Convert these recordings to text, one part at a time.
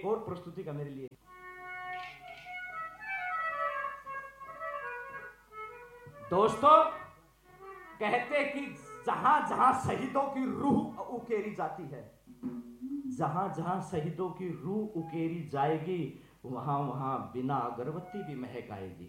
एक और प्रस्तुति का मेरे लिए। दोस्तों, कहते कि जहां जहां शहीदों की रूह उकेरी जाती है, जहां जहां शहीदों की रूह उकेरी जाएगी, वहां वहां बिना अगरबत्ती भी महक आएगी।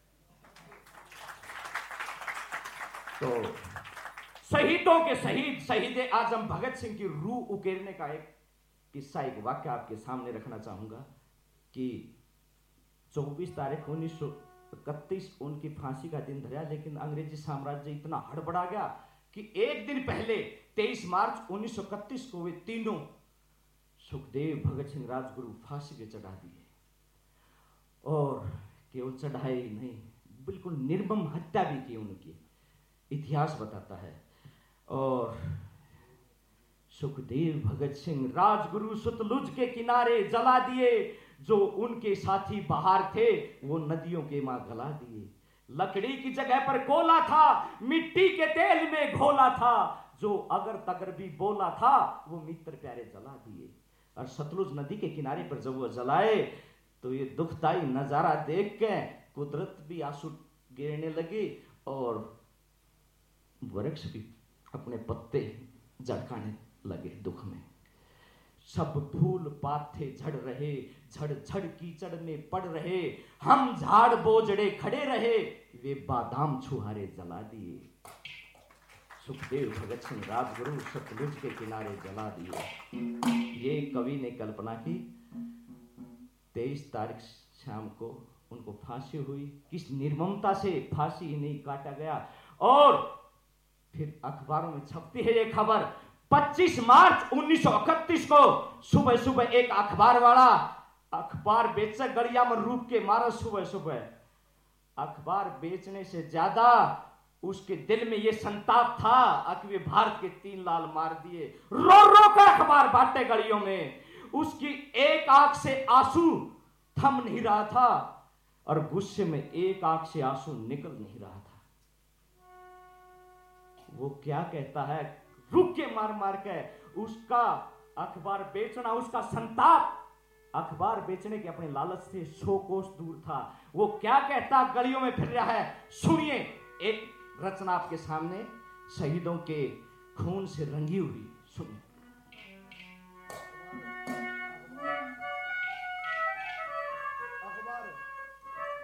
तो शहीदों के शहीद शहीद आजम भगत सिंह की रूह उकेरने का एक किस्सा, एक वाक्य आपके सामने रखना चाहूंगा कि 24 तारीख 1931 उनकी फांसी का दिन धरा, लेकिन अंग्रेजी साम्राज्य इतना हड़बड़ा गया कि एक दिन पहले 23 मार्च 1931 को वे तीनों सुखदेव, भगत सिंह, राजगुरु फांसी पे चढ़ा दिए। और केवल चढ़ाए ही नहीं, बिल्कुल निर्मम हत्या भी की उनकी, इतिहास बताता है। और सुखदेव, भगत सिंह, राजगुरु सतलुज के किनारे जला दिए। जो उनके साथी बाहर थे वो नदियों के मां गला दिए। लकड़ी की जगह पर कोला था, मिट्टी के तेल में घोला था। जो अगर तगर भी बोला था वो मित्र प्यारे जला दिए। और सतलुज नदी के किनारे पर जब वो जलाए तो ये दुखदाई नजारा देख के कुदरत भी आंसू गिरने लगी और वृक्ष भी अपने पत्ते झड़काने लगे दुख में। सब फूल पाते झड़ रहे, झड़ झड़ कीचड़ में पड़ रहे। हम झाड़ बोझड़े खड़े रहे, वे बादाम छुहारे जला दिए। सुखदेव, भगत सिंह, राजगुरु सतलुज के किनारे जला दिए। ये कवि ने कल्पना की। 23 तारीख शाम को उनको फांसी हुई। किस निर्ममता से फांसी ही नहीं काटा गया। और फिर अखबारों में छपती है ये खबर। 25 मार्च 1931 को सुबह सुबह एक अखबार वाला अखबार बेचकर गड़िया में रूप के मारा। सुबह सुबह अखबार बेचने से ज्यादा उसके दिल में ये संताप था कि वे भारत के 3 लाल मार दिए। रो रो कर अखबार बांटे गलियों में। उसकी एक आंख से आंसू थम नहीं रहा था और गुस्से में एक आंख से आंसू निकल नहीं रहा था। वो क्या कहता है, रुक के मार मार के उसका अखबार बेचना, उसका संताप अखबार बेचने के अपने लालच से 100 कोस दूर था। वो क्या कहता गलियों में फिर रहा है, सुनिए। एक रचना आपके सामने शहीदों के खून से रंगी हुई, सुनिए।